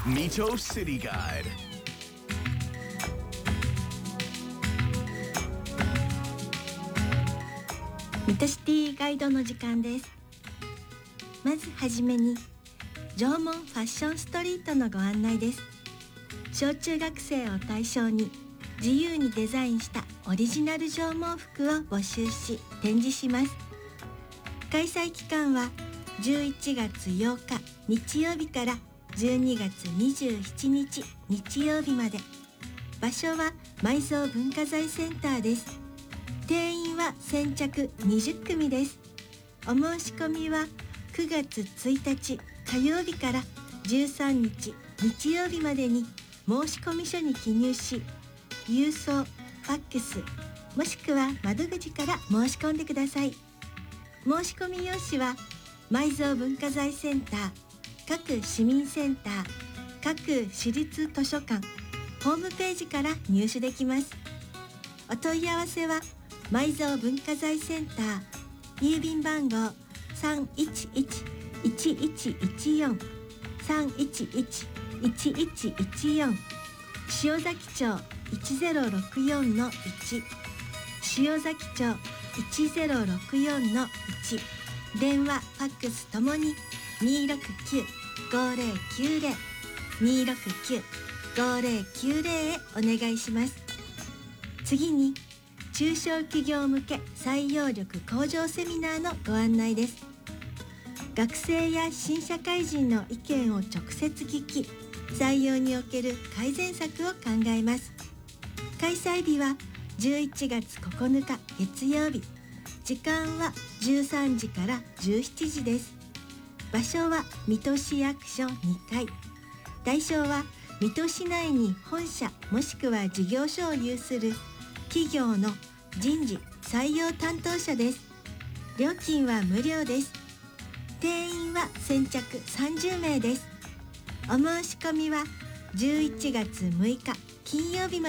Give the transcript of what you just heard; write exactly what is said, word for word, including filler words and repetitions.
Mito City Guide. ミトシティガイドの時間です。まずはじめに縄文ファッションストリートのご案内です。小中学生を対象に自由にデザインしたオリジナル縄文服を募集し展示します。開催期間はじゅういちがつようか日曜日からじゅうにがつにじゅうしちにち日曜日まで。場所は埋蔵文化財センターです。定員は先着にじゅっくみです。お申し込みはくがつついたち火曜日からじゅうさんにち日曜日までに申し込み書に記入し、郵送、ファックスもしくは窓口から申し込んでください。申し込み用紙は埋蔵文化財センター、各市民センター、各市立図書館、ホームページから入手できます。お問い合わせは埋蔵文化財センター、郵便番号 さんいちいちいちいちいちよん さんいちいちいちいちいちよん、塩崎町いちゼロろくよんのいち、塩崎町いちゼロろくよんのいち、電話ファックスともににーろくきゅう ごぜろきゅうぜろ にーろくきゅう ごぜろきゅうぜろ へお願いします。次に中小企業向け採用力向上セミナーのご案内です。学生や新社会人の意見を直接聞き、採用における改善策を考えます。開催日はじゅういちがつここのか月曜日、時間はじゅうさんじからじゅうしちじです。場所は水戸市役所にかい。対象は水戸市内に本社もしくは事業所を有する企業の人事採用担当者です。料金は無料です。定員は先着さんじゅうめいです。お申し込みはじゅういちがつむいか金曜日まで